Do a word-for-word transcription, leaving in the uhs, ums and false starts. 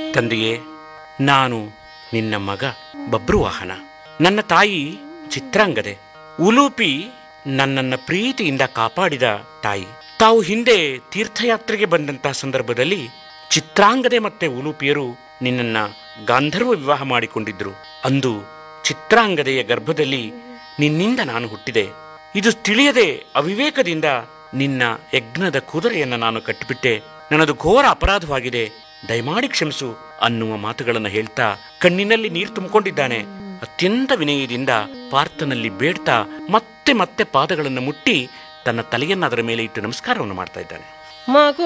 ತಂದೆಯೇ, ನಾನು ನಿನ್ನ ಮಗ ಬಬ್ರುವಾಹನ. ನನ್ನ ತಾಯಿ ಚಿತ್ರಾಂಗದೆ. ಉಲೂಪಿ ನನ್ನನ್ನ ಪ್ರೀತಿಯಿಂದ ಕಾಪಾಡಿದ ತಾಯಿ. ತಾವು ಹಿಂದೆ ತೀರ್ಥಯಾತ್ರೆಗೆ ಬಂದಂತಹ ಸಂದರ್ಭದಲ್ಲಿ ಚಿತ್ರಾಂಗದೆ ಮತ್ತೆ ಉಲೂಪಿಯರು ನಿನ್ನನ್ನ ಗಾಂಧರ್ವ ವಿವಾಹ ಮಾಡಿಕೊಂಡಿದ್ರು. ಅಂದು ಚಿತ್ರಾಂಗದೆಯ ಗರ್ಭದಲ್ಲಿ ನಿನ್ನಿಂದ ನಾನು ಹುಟ್ಟಿದೆ. ಇದು ತಿಳಿಯದೆ ಅವಿವೇಕದಿಂದ ನಿನ್ನ ಯಜ್ಞದ ಕುದುರೆಯನ್ನು ನಾನು ಕಟ್ಟಿಬಿಟ್ಟೆ. ನನ್ನದು ಘೋರ ಅಪರಾಧವಾಗಿದೆ, ದಯಮಾಡಿ ಕ್ಷಮಿಸು ಅನ್ನುವ ಮಾತುಗಳನ್ನು ಹೇಳ್ತಾ ಕಣ್ಣಿನಲ್ಲಿ ನೀರು ತುಂಬಿಕೊಂಡಿದ್ದಾನೆ. ಅತ್ಯಂತ ವಿನಯದಿಂದ ಪಾರ್ಥನಲ್ಲಿ ಬೇಡ್ತಾ ಮತ್ತೆ ಮತ್ತೆ ಪಾದಗಳನ್ನು ಮುಟ್ಟಿ ತನ್ನ ತಲೆಯನ್ನು ಅದರ ಮೇಲೆ ಇಟ್ಟು ನಮಸ್ಕಾರವನ್ನು ಮಾಡ್ತಾ ಇದ್ದಾನೆ. ಮಗು